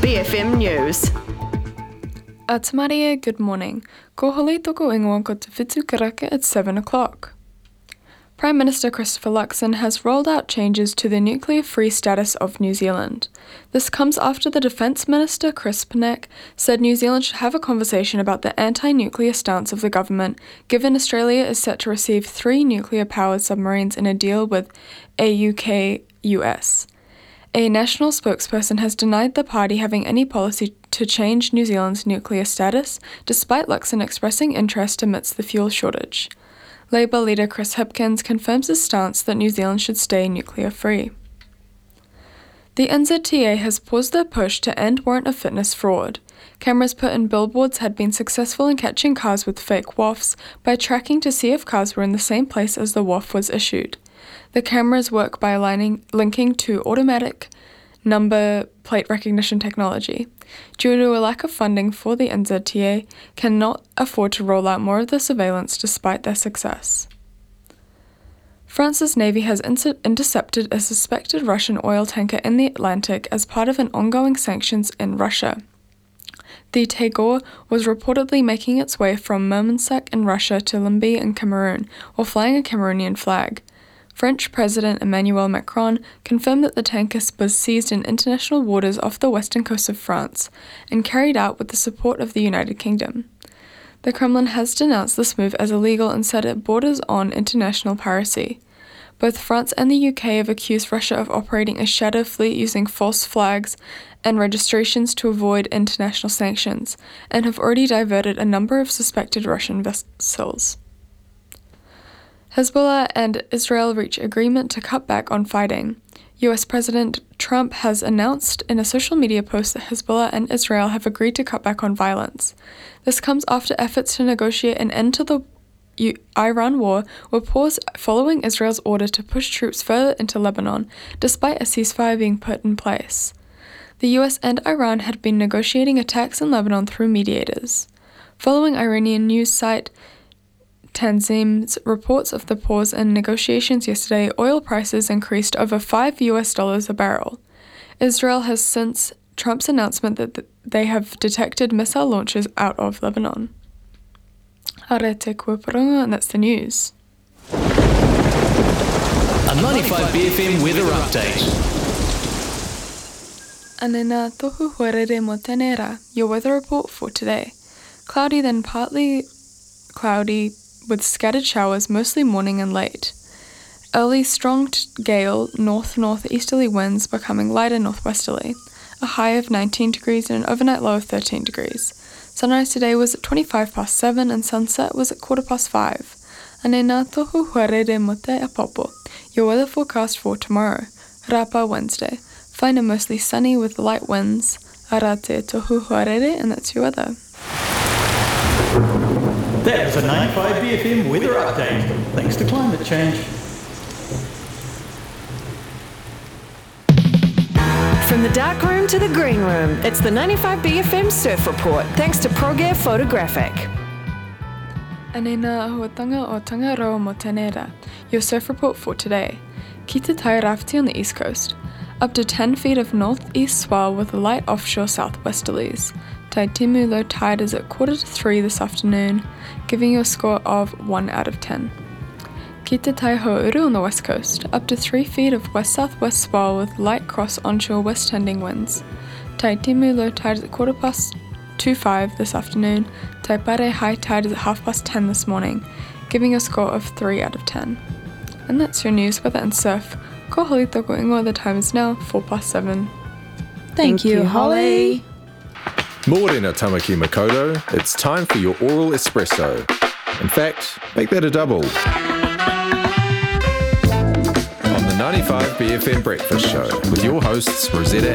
BFM News. Atamaria, good morning. Ko holi toko ingoa ko te whitu karaka at 7 o'clock. Prime Minister Christopher Luxon has rolled out changes to the nuclear-free status of New Zealand. This comes after the Defence Minister Chris Panek said New Zealand should have a conversation about the anti-nuclear stance of the government, given Australia is set to receive 3 nuclear-powered submarines in a deal with AUKUS. A national spokesperson has denied the party having any policy to change New Zealand's nuclear status, despite Luxon expressing interest amidst the fuel shortage. Labour leader Chris Hipkins confirms his stance that New Zealand should stay nuclear-free. The NZTA has paused their push to end warrant of fitness fraud. Cameras put in billboards had been successful in catching cars with fake WAFs by tracking to see if cars were in the same place as the WAF was issued. The cameras work by linking to automatic number plate recognition technology. Due to a lack of funding for the NZTA, cannot afford to roll out more of the surveillance despite their success. France's Navy has intercepted a suspected Russian oil tanker in the Atlantic as part of an ongoing sanctions in Russia. The Tagore was reportedly making its way from Murmansk in Russia to Limbe in Cameroon, while flying a Cameroonian flag. French President Emmanuel Macron confirmed that the tanker was seized in international waters off the western coast of France and carried out with the support of the United Kingdom. The Kremlin has denounced this move as illegal and said it borders on international piracy. Both France and the UK have accused Russia of operating a shadow fleet using false flags and registrations to avoid international sanctions, and have already diverted a number of suspected Russian vessels. Hezbollah and Israel reach agreement to cut back on fighting. US President Trump has announced in a social media post that Hezbollah and Israel have agreed to cut back on violence. This comes after efforts to negotiate an end to the Iran war were paused following Israel's order to push troops further into Lebanon, despite a ceasefire being put in place. The US and Iran had been negotiating attacks in Lebanon through mediators. Following Iranian news site Tanzim's reports of the pause in negotiations yesterday, oil prices increased over $5 a barrel. Israel has since Trump's announcement that they have detected missile launches out of Lebanon. Arete Kuaparonga, and that's the news. A 95 BFM weather update. Anena tohu huarere mo tenera, your weather report for today. Cloudy, then partly cloudy, with scattered showers mostly morning and late. Early strong gale north-northeasterly winds becoming lighter northwesterly. A high of 19 degrees and an overnight low of 13 degrees. Sunrise today was at 7:25 and sunset was at 5:15. Anena tohu huarere mo te apopo. Your weather forecast for tomorrow. Rapa Wednesday. Find it mostly sunny with light winds. Arate tohu huarere, and that's your weather. That was a 95 BFM weather update, thanks to climate change. From the dark room to the green room, it's the 95 BFM Surf Report, thanks to ProGear Photographic. Anena huatanga o Tangaroa mo tenera, your surf report for today. Ki te tai rafti on the east coast. Up to 10 feet of northeast swell with light offshore southwesterlies. Taitimu low tide is at 2:45 this afternoon, giving you a score of 1 out of 10. Ki te tai Ho'ouru on the west coast, up to 3 feet of west-southwest swell with light cross onshore west-tending winds. Taitimu low tide is at 25 this afternoon. Taipare high tide is at 10:30 this morning, giving you a score of 3 out of 10. And that's your news, weather and surf. Ko holi toko ingoa, the time is now 7:04. Thank you, Holly. Morena Tamaki Makoto, it's time for your oral espresso. In fact, make that a double. On the 95 BFM Breakfast Show with your hosts Rosetta